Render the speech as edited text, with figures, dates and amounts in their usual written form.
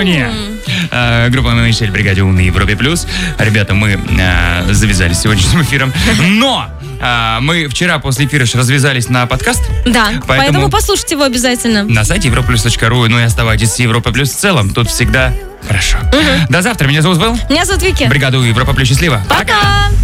Соня. Группа Мишель, бригаде «У» на Европе+. Ребята, мы завязались сегодняшним эфиром. Но мы вчера после эфира развязались на подкаст. Да, поэтому послушайте его обязательно. На сайте europlus.ru. Ну и оставайтесь с Европа Плюс в целом. Тут всегда хорошо. До завтра. Меня зовут Вэл. Меня зовут Вики. Бригаду Европа Плюс. Счастливо. Пока.